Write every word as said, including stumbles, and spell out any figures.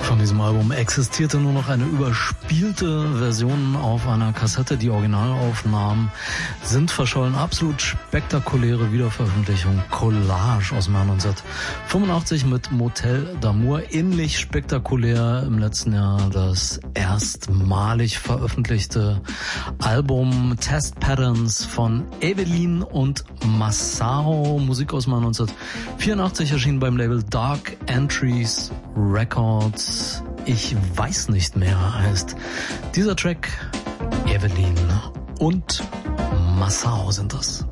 Von diesem Album existierte nur noch eine überspielte Version auf einer Kassette. Die Originalaufnahmen sind verschollen. Absolut spektakuläre Wiederveröffentlichung. Collage aus dem Jahr neunzehnhundertfünfundachtzig mit Motel d'Amour. Ähnlich spektakulär im letzten Jahr das erstmalig veröffentlichte Album Test Patterns von Evelyn und Massaro. Musik aus dem Jahr neunzehnhundertvierundachtzig, erschienen beim Label Dark Entries Records. Ich weiß nicht mehr heißt dieser Track. Evelyn und Massaro sind das.